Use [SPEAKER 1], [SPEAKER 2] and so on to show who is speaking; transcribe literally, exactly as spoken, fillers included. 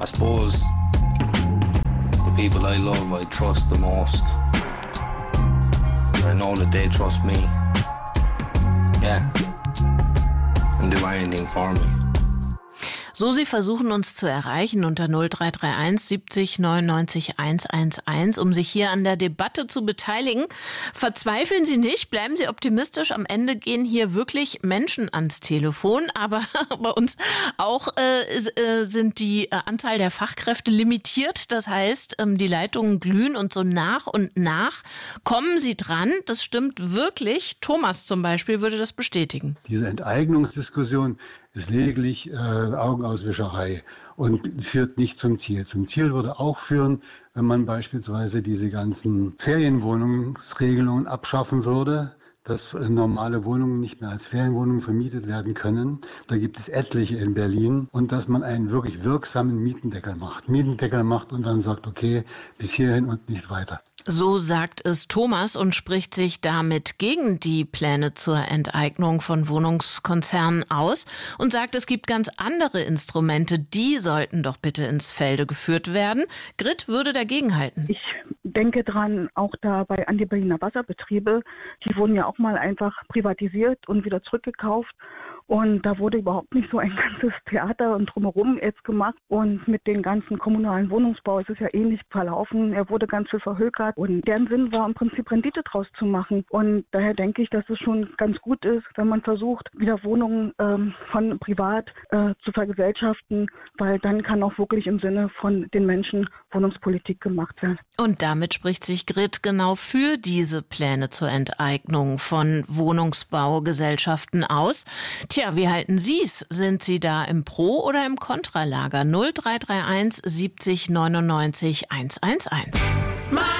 [SPEAKER 1] I suppose the people I love, I trust the most. I know that they trust me. Yeah. And do anything for me.
[SPEAKER 2] So Sie versuchen uns zu erreichen unter null drei drei eins siebzig neunundneunzig hundertelf, um sich hier an der Debatte zu beteiligen. Verzweifeln Sie nicht, bleiben Sie optimistisch. Am Ende gehen hier wirklich Menschen ans Telefon, aber bei uns auch äh, sind die Anzahl der Fachkräfte limitiert. Das heißt, die Leitungen glühen und so nach und nach kommen Sie dran. Das stimmt wirklich. Thomas zum Beispiel würde das bestätigen.
[SPEAKER 3] Diese Enteignungsdiskussion ist lediglich äh, Augenauswischerei und führt nicht zum Ziel. Zum Ziel würde auch führen, wenn man beispielsweise diese ganzen Ferienwohnungsregelungen abschaffen würde, dass normale Wohnungen nicht mehr als Ferienwohnungen vermietet werden können. Da gibt es etliche in Berlin. Und dass man einen wirklich wirksamen Mietendeckel macht. Mietendeckel macht und dann sagt, okay, bis hierhin und nicht weiter.
[SPEAKER 2] So sagt es Thomas und spricht sich damit gegen die Pläne zur Enteignung von Wohnungskonzernen aus und sagt, es gibt ganz andere Instrumente, die sollten doch bitte ins Felde geführt werden. Grit würde dagegenhalten.
[SPEAKER 4] Ich denke dran, auch dabei an die Berliner Wasserbetriebe, die wurden ja auch mal einfach privatisiert und wieder zurückgekauft. Und da wurde überhaupt nicht so ein ganzes Theater und drumherum jetzt gemacht. Und mit den ganzen kommunalen Wohnungsbau ist es ja ähnlich verlaufen. Er wurde ganz viel verhökert. Und deren Sinn war im Prinzip Rendite draus zu machen. Und daher denke ich, dass es schon ganz gut ist, wenn man versucht, wieder Wohnungen ähm, von privat äh, zu vergesellschaften. Weil dann kann auch wirklich im Sinne von den Menschen Wohnungspolitik gemacht werden.
[SPEAKER 2] Und damit spricht sich Grit genau für diese Pläne zur Enteignung von Wohnungsbaugesellschaften aus. Tja, wie halten Sie es? Sind Sie da im Pro- oder im Kontralager? null drei drei eins siebzig neunundneunzig hundertelf.